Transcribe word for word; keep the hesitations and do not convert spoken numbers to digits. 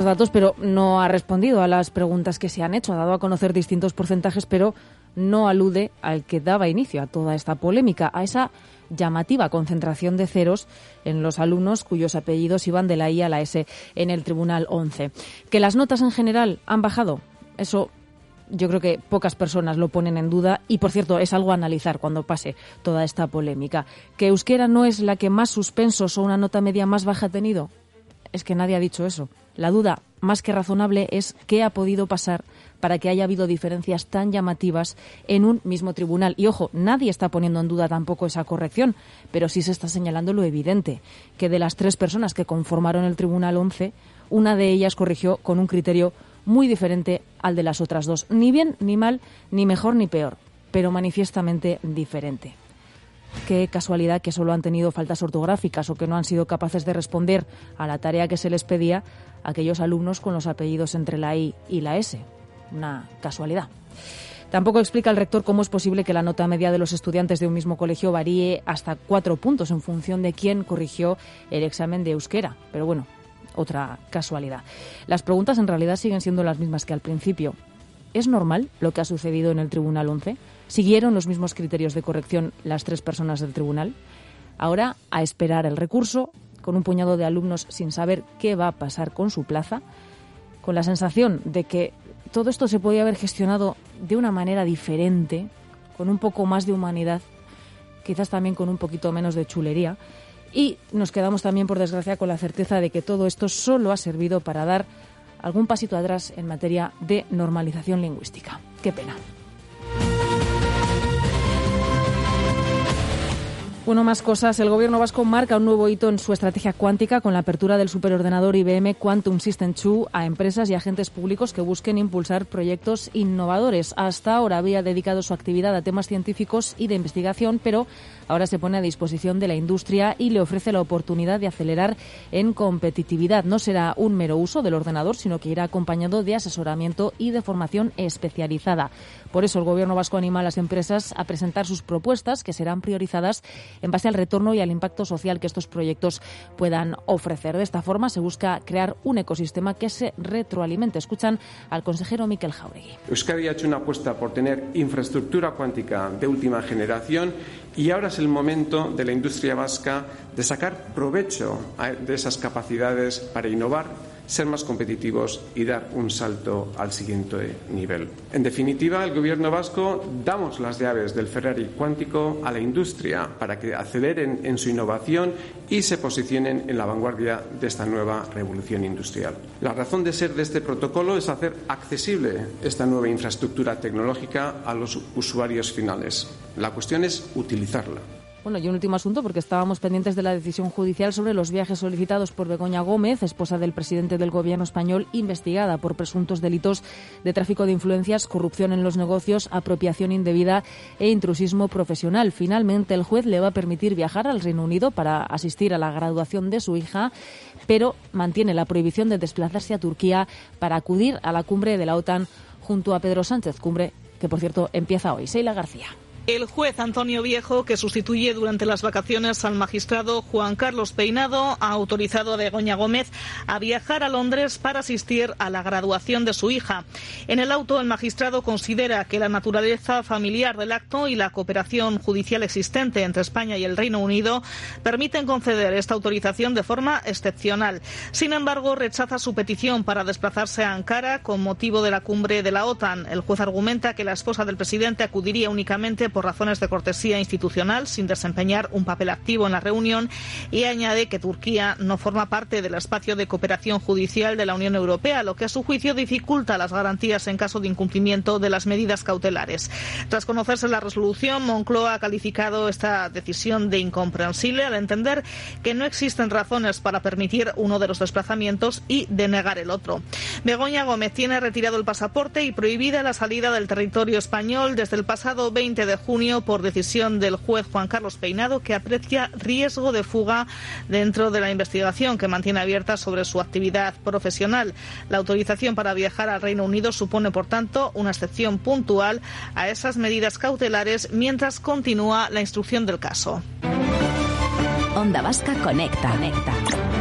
datos, pero no ha respondido a las preguntas que se han hecho. Ha dado a conocer distintos porcentajes, pero no alude al que daba inicio a toda esta polémica, a esa llamativa concentración de ceros en los alumnos cuyos apellidos iban de la I a la S en el Tribunal once. Que las notas en general han bajado, eso yo creo que pocas personas lo ponen en duda y, por cierto, es algo a analizar cuando pase toda esta polémica. ¿Que euskera no es la que más suspensos o una nota media más baja ha tenido? Es que nadie ha dicho eso. La duda más que razonable es qué ha podido pasar para que haya habido diferencias tan llamativas en un mismo tribunal. Y, ojo, nadie está poniendo en duda tampoco esa corrección, pero sí se está señalando lo evidente, que de las tres personas que conformaron el Tribunal once, una de ellas corrigió con un criterio muy diferente al de las otras dos. Ni bien, ni mal, ni mejor, ni peor, pero manifiestamente diferente. Qué casualidad que solo han tenido faltas ortográficas o que no han sido capaces de responder a la tarea que se les pedía a aquellos alumnos con los apellidos entre la I y la S. Una casualidad. Tampoco explica el rector cómo es posible que la nota media de los estudiantes de un mismo colegio varíe hasta cuatro puntos en función de quién corrigió el examen de euskera. Pero bueno, otra casualidad. Las preguntas en realidad siguen siendo las mismas que al principio. ¿Es normal lo que ha sucedido en el Tribunal once? ¿Siguieron los mismos criterios de corrección las tres personas del tribunal? Ahora, a esperar el recurso, con un puñado de alumnos sin saber qué va a pasar con su plaza, con la sensación de que todo esto se podía haber gestionado de una manera diferente, con un poco más de humanidad, quizás también con un poquito menos de chulería. Y nos quedamos también, por desgracia, con la certeza de que todo esto solo ha servido para dar algún pasito atrás en materia de normalización lingüística. Qué pena. Bueno, más cosas. El Gobierno vasco marca un nuevo hito en su estrategia cuántica con la apertura del superordenador I B M Quantum System dos a empresas y agentes públicos que busquen impulsar proyectos innovadores. Hasta ahora había dedicado su actividad a temas científicos y de investigación, pero ahora se pone a disposición de la industria y le ofrece la oportunidad de acelerar en competitividad. No será un mero uso del ordenador, sino que irá acompañado de asesoramiento y de formación especializada. Por eso el Gobierno vasco anima a las empresas a presentar sus propuestas, que serán priorizadas en base al retorno y al impacto social que estos proyectos puedan ofrecer. De esta forma se busca crear un ecosistema que se retroalimente. Escuchan al consejero Mikel Jauregui. Euskadi ha hecho una apuesta por tener infraestructura cuántica de última generación y ahora es el momento de la industria vasca de sacar provecho de esas capacidades para innovar, ser más competitivos y dar un salto al siguiente nivel. En definitiva, el Gobierno vasco damos las llaves del Ferrari cuántico a la industria para que aceleren en su innovación y se posicionen en la vanguardia de esta nueva revolución industrial. La razón de ser de este protocolo es hacer accesible esta nueva infraestructura tecnológica a los usuarios finales. La cuestión es utilizarla. Bueno, y un último asunto, porque estábamos pendientes de la decisión judicial sobre los viajes solicitados por Begoña Gómez, esposa del presidente del Gobierno español, investigada por presuntos delitos de tráfico de influencias, corrupción en los negocios, apropiación indebida e intrusismo profesional. Finalmente, el juez le va a permitir viajar al Reino Unido para asistir a la graduación de su hija, pero mantiene la prohibición de desplazarse a Turquía para acudir a la cumbre de la OTAN junto a Pedro Sánchez, cumbre que, por cierto, empieza hoy. Seila García. El juez Antonio Viejo, que sustituye durante las vacaciones al magistrado Juan Carlos Peinado, ha autorizado a Begoña Gómez a viajar a Londres para asistir a la graduación de su hija. En el auto, el magistrado considera que la naturaleza familiar del acto y la cooperación judicial existente entre España y el Reino Unido permiten conceder esta autorización de forma excepcional. Sin embargo, rechaza su petición para desplazarse a Ankara con motivo de la cumbre de la OTAN. El juez argumenta que la esposa del presidente acudiría únicamente por razones de cortesía institucional, sin desempeñar un papel activo en la reunión, y añade que Turquía no forma parte del espacio de cooperación judicial de la Unión Europea, lo que a su juicio dificulta las garantías en caso de incumplimiento de las medidas cautelares. Tras conocerse la resolución, Moncloa ha calificado esta decisión de incomprensible al entender que no existen razones para permitir uno de los desplazamientos y denegar el otro. Begoña Gómez tiene retirado el pasaporte y prohibida la salida del territorio español desde el pasado veinte de junio por decisión del juez Juan Carlos Peinado, que aprecia riesgo de fuga dentro de la investigación que mantiene abierta sobre su actividad profesional. La autorización para viajar al Reino Unido supone, por tanto, una excepción puntual a esas medidas cautelares mientras continúa la instrucción del caso. Onda Vasca Conecta. Conecta.